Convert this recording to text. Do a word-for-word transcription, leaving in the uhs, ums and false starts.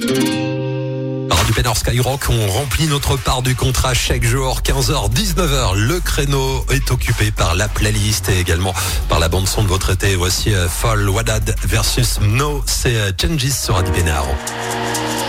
Radio Pénard Skyrock, on remplit notre part du contrat chaque jour, quinze heures, dix-neuf heures. Le créneau est occupé par la playlist et également par la bande son de votre été. Voici Fall Wadad versus No, c'est Changes sur Radio Pénard.